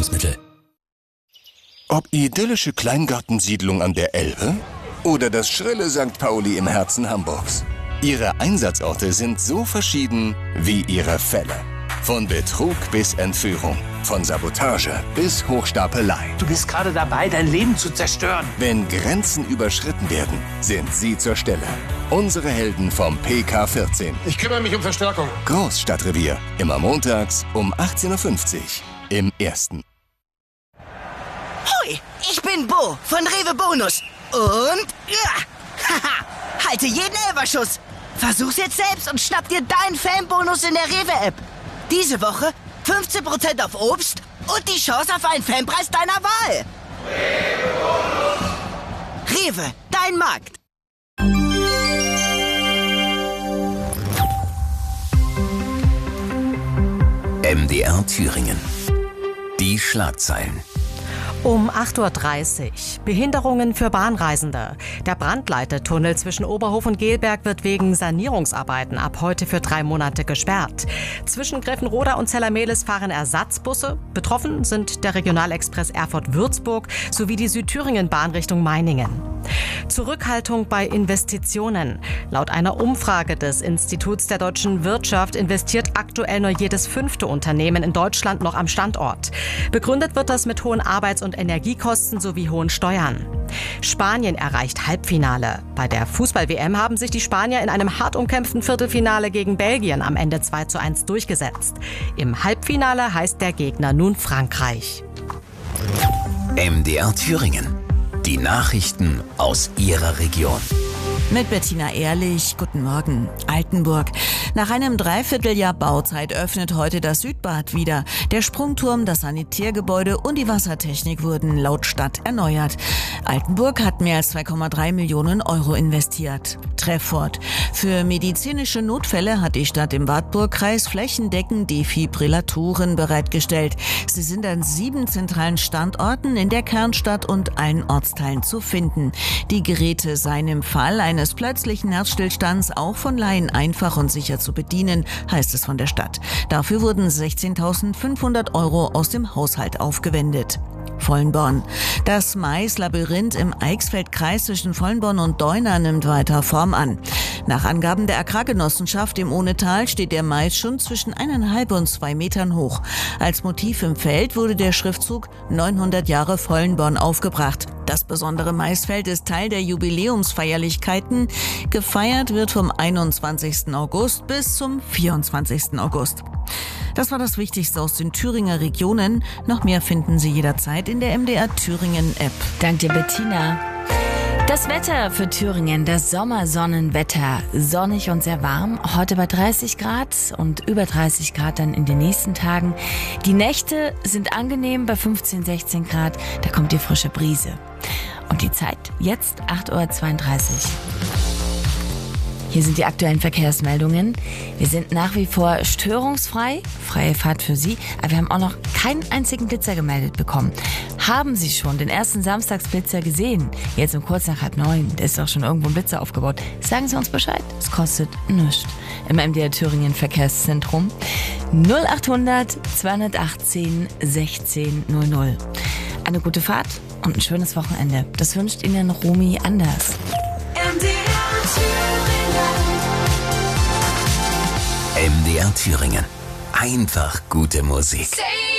Beruhigungsmittel. Ob idyllische Kleingartensiedlung an der Elbe oder das schrille St. Pauli im Herzen Hamburgs. Ihre Einsatzorte sind so verschieden wie ihre Fälle. Von Betrug bis Entführung, von Sabotage bis Hochstapelei. Du bist gerade dabei, dein Leben zu zerstören. Wenn Grenzen überschritten werden, sind sie zur Stelle. Unsere Helden vom PK14. Ich kümmere mich um Verstärkung. Großstadtrevier. Immer montags um 18:50 Uhr im Ersten. Hoi, ich bin Bo von Rewe Bonus. Und haha, halte jeden Elferschuss. Versuch's jetzt selbst und schnapp dir deinen Fanbonus in der Rewe-App. Diese Woche 15% auf Obst und die Chance auf einen Fanpreis deiner Wahl. Rewe, dein Markt. MDR Thüringen. Die Schlagzeilen. Um 8:30 Uhr. Behinderungen für Bahnreisende. Der Brandleitetunnel zwischen Oberhof und Gelberg wird wegen Sanierungsarbeiten ab heute für 3 Monate gesperrt. Zwischen Greffenroda und Zellermehlis fahren Ersatzbusse. Betroffen sind der Regionalexpress Erfurt-Würzburg sowie die Südthüringen-Bahn Richtung Meiningen. Zurückhaltung bei Investitionen. Laut einer Umfrage des Instituts der deutschen Wirtschaft investiert aktuell nur jedes 5. Unternehmen in Deutschland noch am Standort. Begründet wird das mit hohen Arbeits- und Energiekosten sowie hohen Steuern. Spanien erreicht Halbfinale. Bei der Fußball-WM haben sich die Spanier in einem hart umkämpften Viertelfinale gegen Belgien am Ende 2:1 durchgesetzt. Im Halbfinale heißt der Gegner nun Frankreich. MDR Thüringen. Die Nachrichten aus Ihrer Region. Mit Bettina Ehrlich, guten Morgen. Altenburg. Nach einem Dreivierteljahr Bauzeit öffnet heute das Südbad wieder. Der Sprungturm, das Sanitärgebäude und die Wassertechnik wurden laut Stadt erneuert. Altenburg hat mehr als 2,3 Millionen Euro investiert. Treffort. Für medizinische Notfälle hat die Stadt im Wartburgkreis flächendeckend Defibrillatoren bereitgestellt. Sie sind an 7 zentralen Standorten in der Kernstadt und allen Ortsteilen zu finden. Die Geräte seien im Fall eines plötzlichen Herzstillstands auch von Laien einfach und sicher zu bedienen, heißt es von der Stadt. Dafür wurden 16.500 Euro aus dem Haushalt aufgewendet. Vollenborn. Das Maislabyrinth im Eichsfeldkreis zwischen Vollenborn und Deuna nimmt weiter Form an. Nach Angaben der Agrargenossenschaft im Ohnetal steht der Mais schon zwischen 1,5 und 2 Metern hoch. Als Motiv im Feld wurde der Schriftzug 900 Jahre Vollenborn aufgebracht. Das besondere Maisfeld ist Teil der Jubiläumsfeierlichkeiten. Gefeiert wird vom 21. August bis zum 24. August. Das war das Wichtigste aus den Thüringer Regionen. Noch mehr finden Sie jederzeit in der MDR Thüringen App. Dank dir, Bettina. Das Wetter für Thüringen, das Sommersonnenwetter. Sonnig und sehr warm. Heute bei 30 Grad und über 30 Grad dann in den nächsten Tagen. Die Nächte sind angenehm bei 15, 16 Grad. Da kommt die frische Brise. Und die Zeit jetzt 8:32 Uhr. Hier sind die aktuellen Verkehrsmeldungen. Wir sind nach wie vor störungsfrei, freie Fahrt für Sie, aber wir haben auch noch keinen einzigen Blitzer gemeldet bekommen. Haben Sie schon den ersten Samstagsblitzer gesehen? Jetzt um kurz nach 8:30, da ist doch schon irgendwo ein Blitzer aufgebaut. Sagen Sie uns Bescheid, es kostet nichts. Im MDR Thüringen Verkehrszentrum 0800 218 16 00. Eine gute Fahrt und ein schönes Wochenende. Das wünscht Ihnen Romy Anders. MDR Thüringen. Einfach gute Musik.